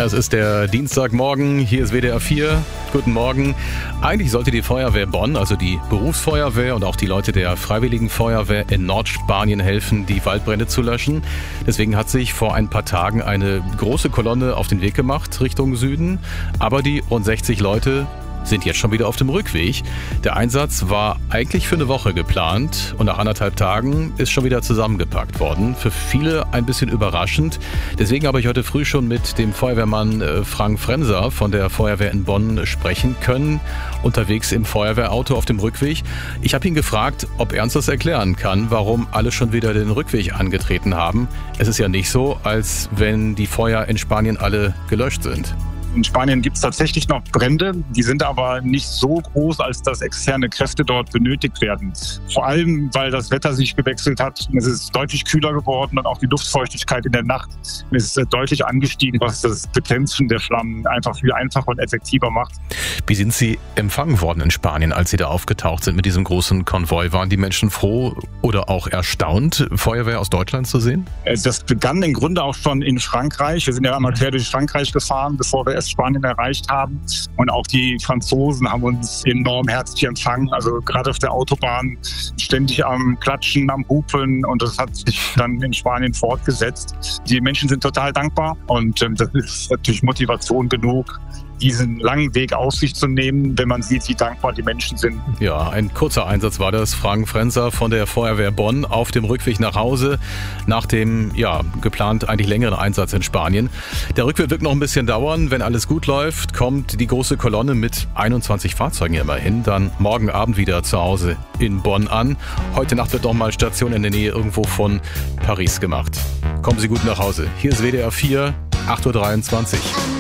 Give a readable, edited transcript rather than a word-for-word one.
Es ist der Dienstagmorgen, hier ist WDR 4. Guten Morgen. Eigentlich sollte die Feuerwehr Bonn, also die Berufsfeuerwehr und auch die Leute der Freiwilligen Feuerwehr in Nordspanien helfen, die Waldbrände zu löschen. Deswegen hat sich vor ein paar Tagen eine große Kolonne auf den Weg gemacht Richtung Süden. Aber die rund 60 Leute sind jetzt schon wieder auf dem Rückweg. Der Einsatz war eigentlich für eine Woche geplant und nach 1,5 Tagen ist schon wieder zusammengepackt worden. Für viele ein bisschen überraschend. Deswegen habe ich heute früh schon mit dem Feuerwehrmann Frank Frenser von der Feuerwehr in Bonn sprechen können, unterwegs im Feuerwehrauto auf dem Rückweg. Ich habe ihn gefragt, ob er uns das erklären kann, warum alle schon wieder den Rückweg angetreten haben. Es ist ja nicht so, als wenn die Feuer in Spanien alle gelöscht sind. In Spanien gibt es tatsächlich noch Brände, die sind aber nicht so groß, als dass externe Kräfte dort benötigt werden. Vor allem, weil das Wetter sich gewechselt hat. Es ist deutlich kühler geworden und auch die Luftfeuchtigkeit in der Nacht ist deutlich angestiegen, was das Bekämpfen der Flammen einfach viel einfacher und effektiver macht. Wie sind Sie empfangen worden in Spanien, als Sie da aufgetaucht sind mit diesem großen Konvoi? Waren die Menschen froh oder auch erstaunt, Feuerwehr aus Deutschland zu sehen? Das begann im Grunde auch schon in Frankreich. Wir sind ja einmal quer durch Frankreich gefahren, bevor wir Spanien erreicht haben. Und auch die Franzosen haben uns enorm herzlich empfangen. Also gerade auf der Autobahn ständig am Klatschen, am Hupen. Und das hat sich dann in Spanien fortgesetzt. Die Menschen sind total dankbar. Und das ist natürlich Motivation genug, diesen langen Weg auf sich zu nehmen, wenn man sieht, wie dankbar die Menschen sind. Ja, ein kurzer Einsatz war das. Frank Frenser von der Feuerwehr Bonn auf dem Rückweg nach Hause nach dem, geplant eigentlich längeren Einsatz in Spanien. Der Rückweg wird noch ein bisschen dauern. Wenn alles gut läuft, kommt die große Kolonne mit 21 Fahrzeugen immerhin dann morgen Abend wieder zu Hause in Bonn an. Heute Nacht wird noch mal Station in der Nähe irgendwo von Paris gemacht. Kommen Sie gut nach Hause. Hier ist WDR 4, 8:23 Uhr.